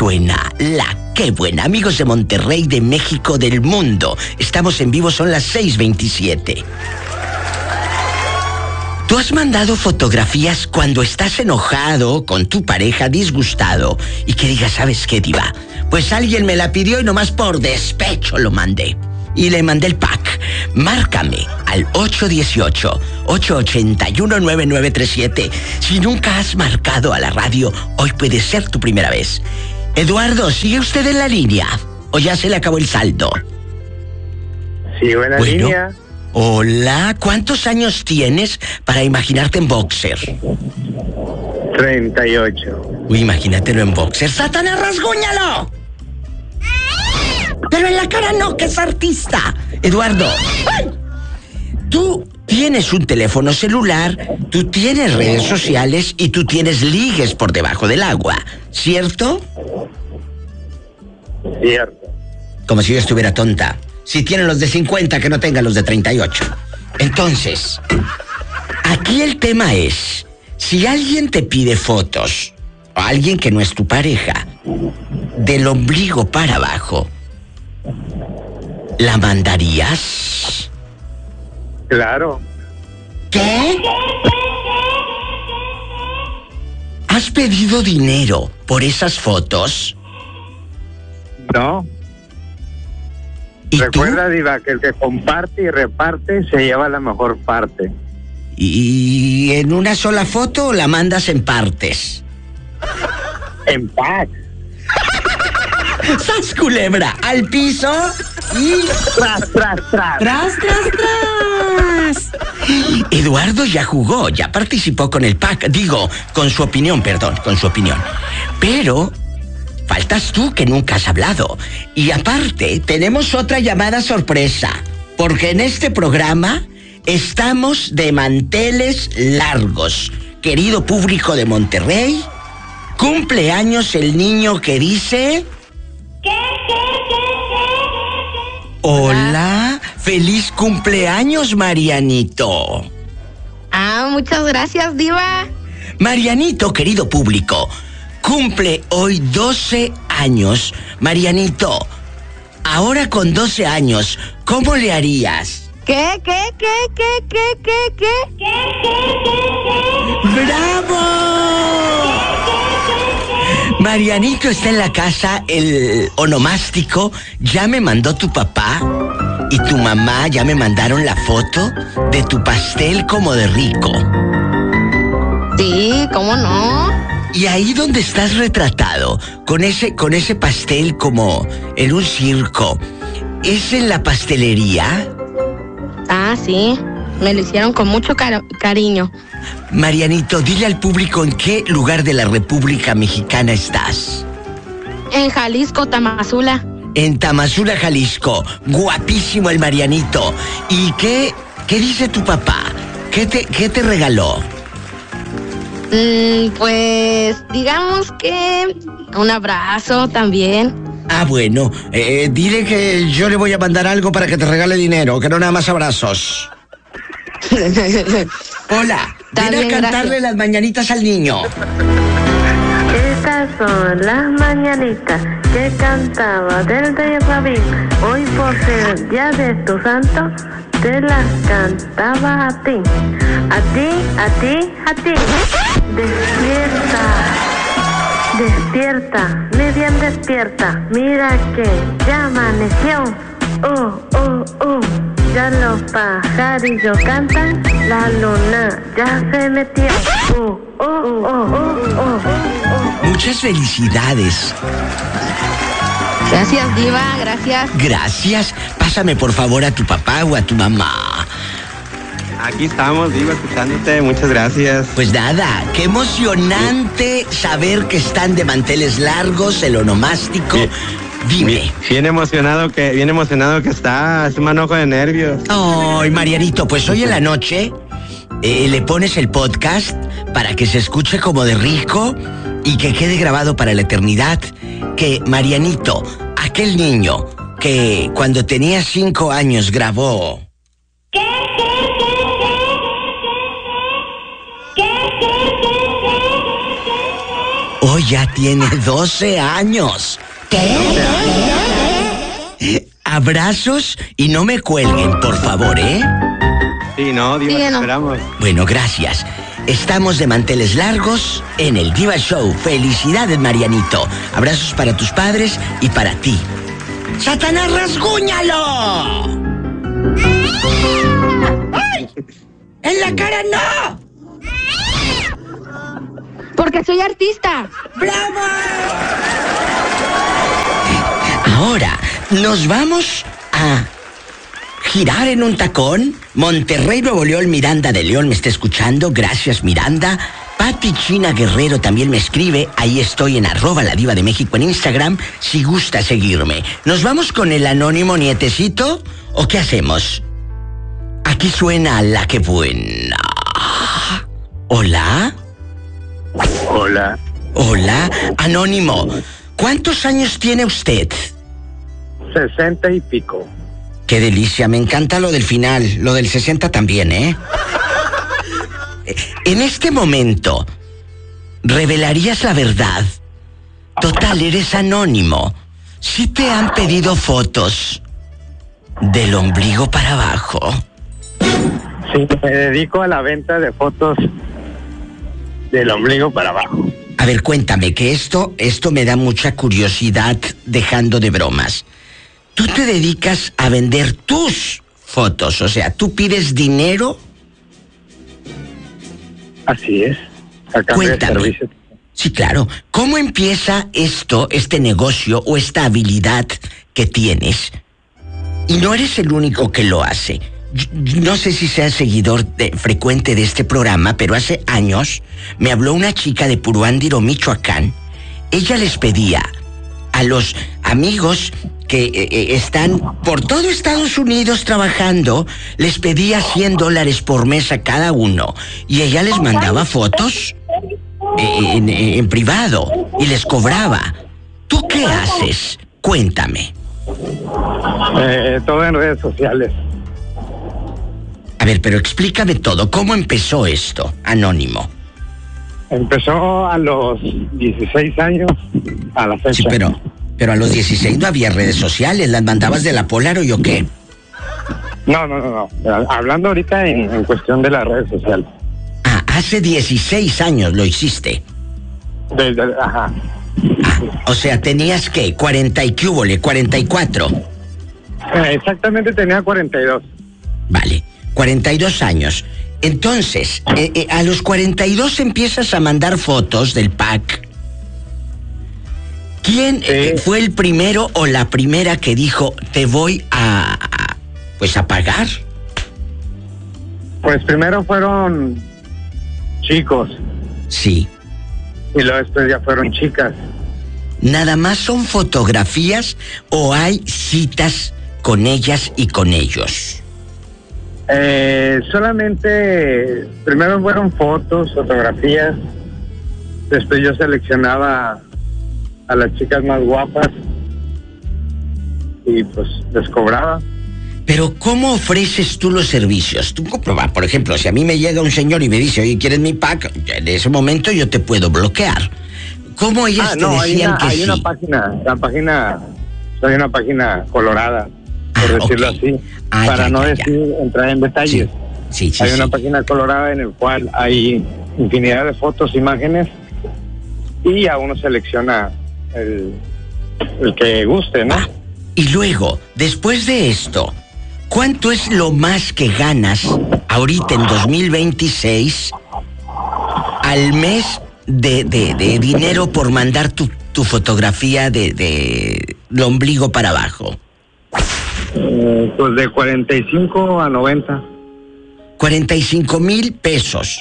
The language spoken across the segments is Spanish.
suena la Qué Buena. Amigos de Monterrey, de México, del mundo. Estamos en vivo, son las 6:27. ¿Tú has mandado fotografías cuando estás enojado con tu pareja, disgustado, y que digas, ¿sabes qué, diva? Pues alguien me la pidió y nomás por despecho lo mandé. Y le mandé el pack. Márcame al 818-881-9937. Si nunca has marcado a la radio, hoy puede ser tu primera vez. Eduardo, ¿sigue usted en la línea? ¿O ya se le acabó el saldo? Sigo en la línea. Hola, ¿cuántos años tienes para imaginarte en boxer? 38. Uy, imagínatelo en boxer. ¡Satanás, rasguñalo! Pero en la cara no, que es artista. Eduardo, ¡ay! Tú tienes un teléfono celular, tú tienes redes sociales y tú tienes ligues por debajo del agua, ¿cierto? Cierto. Como si yo estuviera tonta. Si tienen los de 50, que no tengan los de 38. Entonces, aquí el tema es, si alguien te pide fotos, o alguien que no es tu pareja, del ombligo para abajo, ¿la mandarías? Claro. ¿Qué? ¿Has pedido dinero por esas fotos? No. ¿Y Recuerda, tú? diva, que el que comparte y reparte se lleva la mejor parte. ¿Y en una sola foto o la mandas en partes? En paz. ¡Sas, culebra! Al piso y... Tras, tras, tras. ¡Tras, tras, tras! Eduardo ya jugó, ya participó con el pack. Digo, con su opinión, perdón, con su opinión. Pero... faltas tú, que nunca has hablado. Y aparte, tenemos otra llamada sorpresa. Porque en este programa estamos de manteles largos. Querido público de Monterrey, cumpleaños el niño que dice... Hola, feliz cumpleaños, Marianito. Ah, muchas gracias, diva. Marianito, querido público, cumple hoy 12 años. Marianito, ahora con 12 años, ¿cómo le harías? ¿Qué? ¡Bravo! Marianito está en la casa, el onomástico. Ya me mandó tu papá y tu mamá, ya me mandaron la foto de tu pastel como de rico. Sí, ¿cómo no? Y ahí donde estás retratado, con ese pastel como en un circo, ¿es en la pastelería? Ah, sí. Me lo hicieron con mucho cariño. Marianito, dile al público en qué lugar de la República Mexicana estás. En Jalisco, Tamazula. En Tamazula, Jalisco. Guapísimo el Marianito. ¿Y qué dice tu papá? ¿Qué te regaló? Pues digamos que un abrazo también. Ah, bueno, dile que yo le voy a mandar algo para que te regale dinero, que no nada más abrazos. Hola, ven Bien, a cantarle gracias. las mañanitas al niño. Estas son las mañanitas que cantaba del rey David. Hoy por ser el día de tu santo, te las cantaba a ti. A ti, a ti, a ti. Despierta, despierta, muy bien despierta. Mira que ya amaneció. Ya los pajarillos cantan, la luna ya se metió. Muchas felicidades. Gracias, diva, gracias. Gracias. Pásame por favor a tu papá o a tu mamá. Aquí estamos, diva, escuchándote. Muchas gracias. Pues nada, qué emocionante saber que están de manteles largos, el onomástico. Bien. Dime. Bien emocionado que está, es un manojo de nervios. Ay, Marianito, pues hoy en la noche le pones el podcast para que se escuche como de rico y que quede grabado para la eternidad que Marianito, aquel niño que cuando tenía 5 años grabó... hoy ya tiene 12 años. Abrazos y no me cuelguen, por favor, ¿eh? Sí, no, Diva, Sí, te no. esperamos. Bueno, gracias. Estamos de manteles largos en el Diva Show. Felicidades, Marianito. Abrazos para tus padres y para ti. ¡Satanás, rasguñalo! ¡Ay! ¡En la cara no! Porque soy artista. ¡Bravo! Ahora nos vamos a girar en un tacón. Monterrey, Nuevo León. Miranda de León me está escuchando. Gracias, Miranda. Pati China Guerrero también me escribe. Ahí estoy en @LaDiva de México en Instagram, si gusta seguirme. ¿Nos vamos con el anónimo nietecito o qué hacemos? Aquí suena la que buena. ¿Hola? Hola. Hola, anónimo. ¿Cuántos años tiene usted? 60 y pico. Qué delicia, me encanta lo del final, lo del 60 también, ¿eh? En este momento, ¿revelarías la verdad? Total, eres anónimo. ¿Sí te han pedido fotos del ombligo para abajo? Sí, me dedico a la venta de fotos del ombligo para abajo. A ver, cuéntame, que esto me da mucha curiosidad, dejando de bromas. Tú te dedicas a vender tus fotos, o sea, tú pides dinero. Así es. A cambio de Cuéntame. servicios. Sí, claro. ¿Cómo empieza este negocio o esta habilidad que tienes? Y no eres el único que lo hace. No sé si seas seguidor frecuente de este programa, pero hace años me habló una chica de Puruándiro, Michoacán. Ella les pedía a los amigos que están por todo Estados Unidos trabajando, les pedía $100 por mes a cada uno. Y ella les mandaba fotos en privado y les cobraba. ¿Tú qué haces? Cuéntame. Todo en redes sociales. A ver, pero explícame todo. ¿Cómo empezó esto, anónimo? Empezó a los 16 años a la fecha. Sí, pero a los 16 no había redes sociales. ¿Las mandabas de la Polaroid o qué? No. Hablando ahorita en cuestión de las redes sociales. Ah, hace 16 años lo hiciste. Ajá. Ah, o sea, tenías ¿qué? 40 y qué húbole, 44. Exactamente tenía 42. Vale, 42 años. Entonces, a los 42 empiezas a mandar fotos del pack. ¿Quién fue el primero o la primera que dijo, te voy a pagar? Pues primero fueron chicos Sí. y luego después ya fueron chicas. ¿Nada más son fotografías o hay citas con ellas y con ellos? Solamente primero fueron fotos, fotografías, después yo seleccionaba a las chicas más guapas y pues les cobraba. Pero ¿cómo ofreces tú los servicios? Tú comprueba, por ejemplo, si a mí me llega un señor y me dice, oye, ¿quieres mi pack? En ese momento yo te puedo bloquear. ¿Cómo ellas te decían que hay sí? una página, hay una página colorada, por decirlo ok. así, Ah, para ya, no ya, decir, entrar en detalles. Sí, Hay una sí. página colorada en el cual hay infinidad de fotos, imágenes, y a uno selecciona el que guste, ¿no? Ah, y luego, después de esto, ¿cuánto es lo más que ganas ahorita en 2026 al mes de dinero por mandar tu fotografía de ombligo para abajo? Pues de 45 a 90. 45,000 pesos.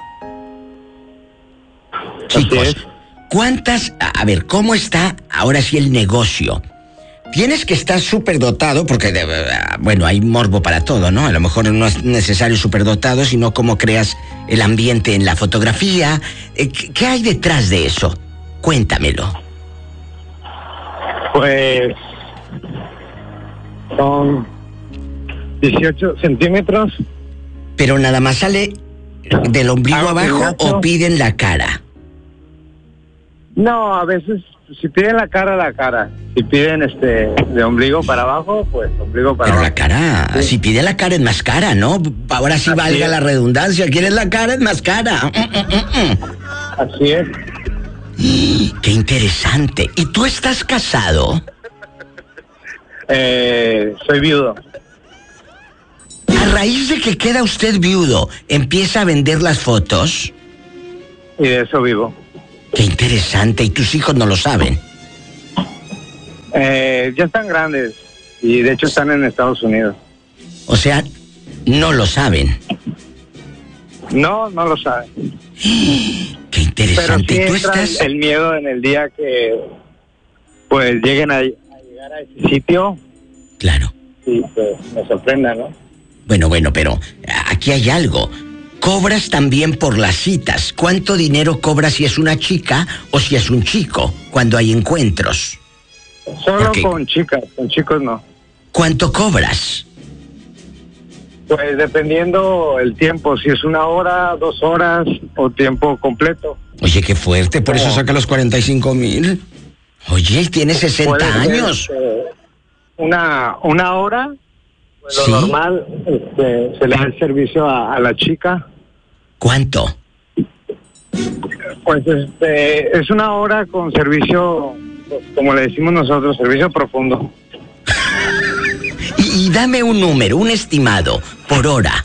Chicos, Así es. ¿cuántas? A ver, ¿cómo está ahora sí el negocio? Tienes que estar súper dotado porque, bueno, hay morbo para todo, ¿no? A lo mejor no es necesario súper dotado, sino cómo creas el ambiente en la fotografía. ¿Qué hay detrás de eso? Cuéntamelo. Pues son 18 centímetros. Pero nada más sale del ombligo abajo piñazo. o piden la cara. No, a veces si piden la cara. Si piden de ombligo para abajo, pues ombligo para Pero abajo. la cara, Sí. si pide la cara es más cara, ¿no? Ahora sí Así valga es. la redundancia. ¿Quieres la cara? Es más cara. Así es. Qué interesante. ¿Y tú estás casado? Soy viudo. A raíz de que queda usted viudo, ¿empieza a vender las fotos? Y de eso vivo. Qué interesante. ¿Y tus hijos no lo saben? Ya están grandes. Y de hecho están en Estados Unidos. O sea, no lo saben. No lo saben. Qué Pero interesante. sí ¿Y tú entra estás? el miedo en el día que pues lleguen a llegar a ese sitio Claro. y pues me sorprenda, ¿no? Bueno, pero aquí hay algo. Cobras también por las citas. ¿Cuánto dinero cobras si es una chica o si es un chico cuando hay encuentros? Solo ¿Por qué? con chicas, con chicos no. ¿Cuánto cobras? Pues dependiendo el tiempo, si es 1 hora, 2 horas o tiempo completo. Oye, qué fuerte, por eso No. saca los 45,000. Oye, él tiene 60 Puede ser, años. una hora, pues ¿Sí? lo normal, se le da el servicio a la chica. ¿Cuánto? Pues es 1 hora con servicio, pues, como le decimos nosotros, servicio profundo. Y dame un número, un estimado, por hora.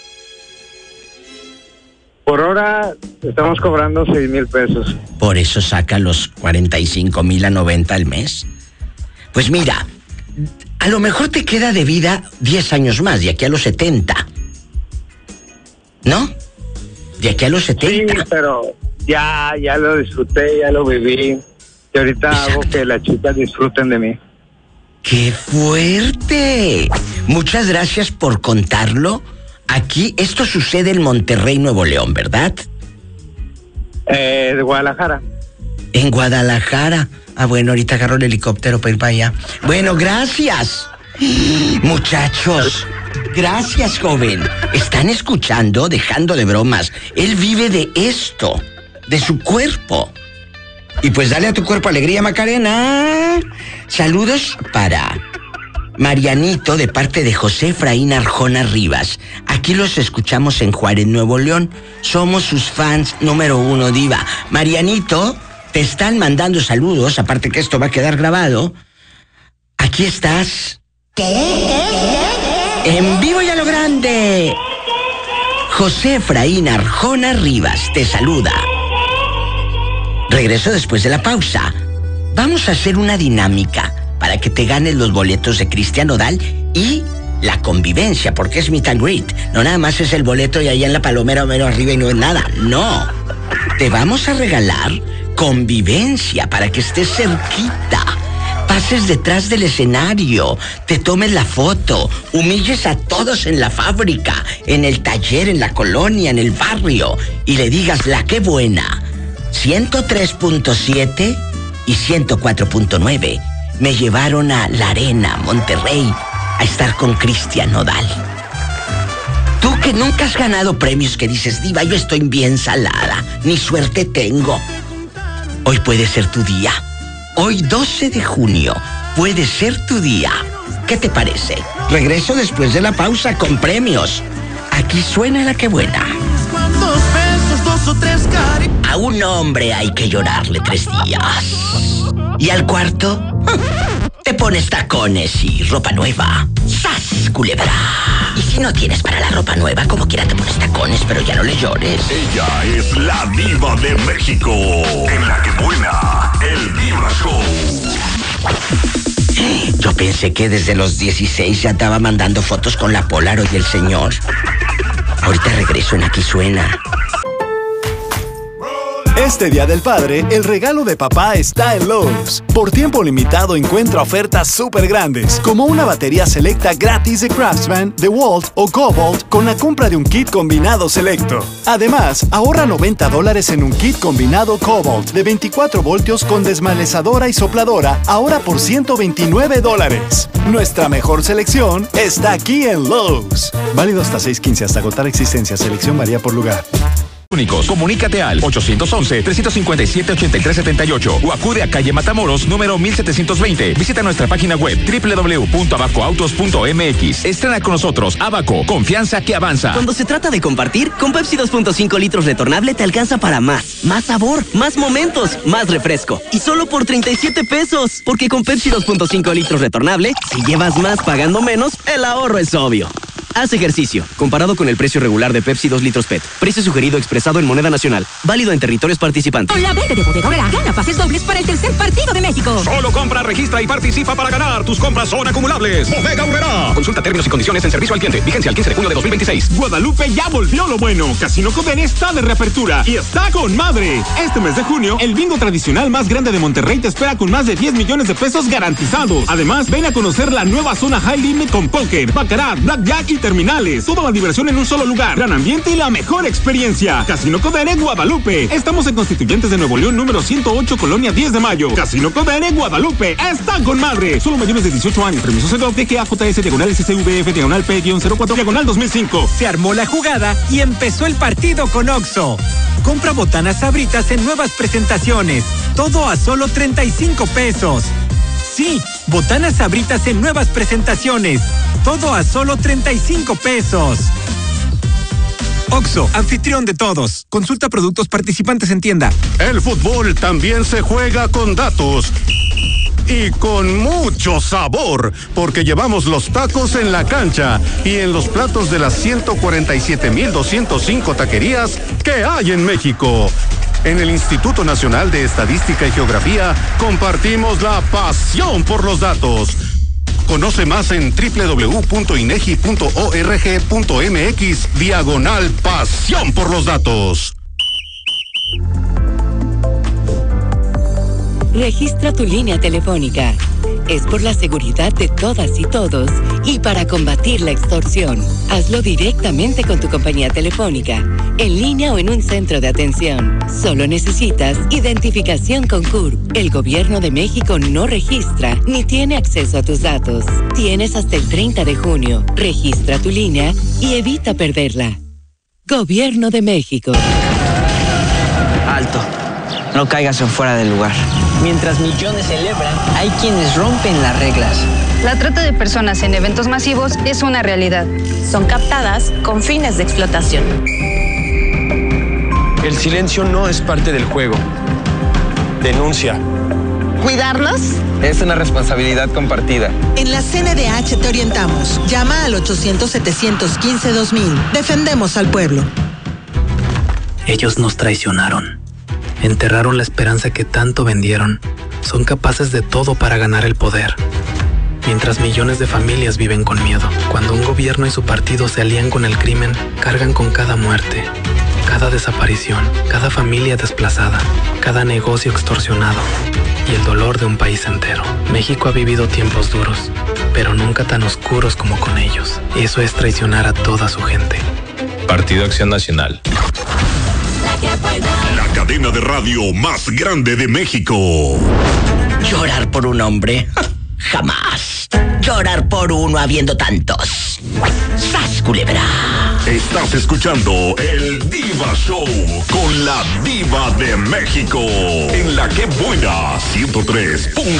Por hora estamos cobrando 6,000 pesos. Por eso saca los 45,000 a 90 al mes. Pues mira, a lo mejor te queda de vida 10 años más, de aquí a los 70. ¿No? De aquí a los Sí, 70. pero ya lo disfruté, ya lo viví. Y ahorita hago Exacto. que las chicas disfruten de mí. ¡Qué fuerte! Muchas gracias por contarlo. Aquí, esto sucede en Monterrey, Nuevo León, ¿verdad? De Guadalajara. En Guadalajara. Ah, bueno, ahorita agarro el helicóptero para ir para allá. Bueno, gracias. Muchachos, gracias, joven. ¿Están escuchando? Dejando de bromas. Él vive de esto, de su cuerpo. Y pues dale a tu cuerpo alegría, Macarena. Saludos para Marianito de parte de José Efraín Arjona Rivas. Aquí los escuchamos en Juárez, Nuevo León. Somos sus fans número 1, diva. Marianito, te están mandando saludos, aparte que esto va a quedar grabado. Aquí estás. En vivo y a lo grande. José Efraín Arjona Rivas te saluda. Regreso después de la pausa. Vamos a hacer una dinámica para que te ganes los boletos de Cristian Nodal y la convivencia, porque es meet and greet. No nada más es el boleto y ahí en la palomera mero arriba y no es nada. No. Te vamos a regalar convivencia para que estés cerquita. Pases detrás del escenario, te tomes la foto, humilles a todos en la fábrica, en el taller, en la colonia, en el barrio y le digas la que buena. 103.7 y 104.9 me llevaron a La Arena, Monterrey, a estar con Cristian Nodal. Tú que nunca has ganado premios que dices, diva, yo estoy bien salada, ni suerte tengo. Hoy puede ser tu día. Hoy 12 de junio puede ser tu día. ¿Qué te parece? Regreso después de la pausa con premios. Aquí suena la que buena. A un hombre hay que llorarle 3 días. Y al cuarto, te pones tacones y ropa nueva. ¡Sas, culebra! Y si no tienes para la ropa nueva, como quiera te pones tacones, pero ya no le llores. Ella es la diva de México. En la que buena, el Diva Show. Yo pensé que desde los 16 ya estaba mandando fotos con la Polaroid del señor. Ahorita regreso en Aquí Suena. Este Día del Padre, el regalo de papá está en Lowe's. Por tiempo limitado encuentra ofertas súper grandes, como una batería selecta gratis de Craftsman, DeWalt o Cobalt con la compra de un kit combinado selecto. Además, ahorra $90 en un kit combinado Cobalt de 24 voltios con desmalezadora y sopladora, ahora por $129. Nuestra mejor selección está aquí en Lowe's. Válido hasta 6/15 hasta agotar existencia. Selección varía por lugar. únicos. Comunícate al 811-357-8378 o acude a calle Matamoros, número 1720. Visita nuestra página web www.abacoautos.mx. Estrena con nosotros Abaco, confianza que avanza. Cuando se trata de compartir, con Pepsi 2.5 litros retornable te alcanza para más. Más sabor, más momentos, más refresco. Y solo por 37 pesos. Porque con Pepsi 2.5 litros retornable, si llevas más pagando menos, el ahorro es obvio. Haz ejercicio, comparado con el precio regular de Pepsi 2 litros PET. Precio sugerido expresado en moneda nacional. Válido en territorios participantes. Con la verde de Bodega Aurrera, gana pases dobles para el tercer partido de México. Solo compra, registra y participa para ganar. Tus compras son acumulables. Bodega Aurrera. Consulta términos y condiciones en servicio al cliente. Vigencia al 15 de junio de 2026. Guadalupe ya volvió lo bueno. Casino Codere está de reapertura y está con madre. Este mes de junio, el bingo tradicional más grande de Monterrey te espera con más de 10 millones de pesos garantizados. Además, ven a conocer la nueva zona High Limit con póker, baccarat, blackjack y terminales. Toda la diversión en un solo lugar. Gran ambiente y la mejor experiencia. Casino Codere Guadalupe. Estamos en Constituyentes de Nuevo León, número 108, Colonia 10 de Mayo. Casino Codere Guadalupe. Está con madre. Solo mayores de 18 años. Permiso CEDOC DGAJS diagonal SCVF diagonal P-04 diagonal 2005. Se armó la jugada y empezó el partido con Oxxo. Compra botanas Sabritas en nuevas presentaciones. Todo a solo 35 pesos. Sí, botanas Sabritas en nuevas presentaciones. Todo a solo 35 pesos. Oxxo, anfitrión de todos. Consulta productos participantes en tienda. El fútbol también se juega con datos. Y con mucho sabor, porque llevamos los tacos en la cancha y en los platos de las 147,205 taquerías que hay en México. En el Instituto Nacional de Estadística y Geografía compartimos la pasión por los datos. Conoce más en www.inegi.org.mx/pasión por los datos. Registra tu línea telefónica. Es por la seguridad de todas y todos y para combatir la extorsión. Hazlo directamente con tu compañía telefónica, en línea o en un centro de atención. Solo necesitas identificación con CURP. El Gobierno de México no registra ni tiene acceso a tus datos. Tienes hasta el 30 de junio. Registra tu línea y evita perderla. Gobierno de México. Alto. No caigas en fuera del lugar. Mientras millones celebran, hay quienes rompen las reglas. La trata de personas en eventos masivos es una realidad. Son captadas con fines de explotación. El silencio no es parte del juego. Denuncia. ¿Cuidarnos? Es una responsabilidad compartida. En la CNDH te orientamos. Llama al 800-715-2000. Defendemos al pueblo. Ellos nos traicionaron. Enterraron la esperanza que tanto vendieron. Son capaces de todo para ganar el poder. Mientras millones de familias viven con miedo. Cuando un gobierno y su partido se alían con el crimen, cargan con cada muerte, cada desaparición, cada familia desplazada, cada negocio extorsionado y el dolor de un país entero. México ha vivido tiempos duros, pero nunca tan oscuros como con ellos. Eso es traicionar a toda su gente. Partido Acción Nacional. La cadena de radio más grande de México. Llorar por un hombre, jamás. Llorar por uno habiendo tantos. ¡Sas, culebra! Estás escuchando el Diva Show con la Diva de México. En La Que Buena 103.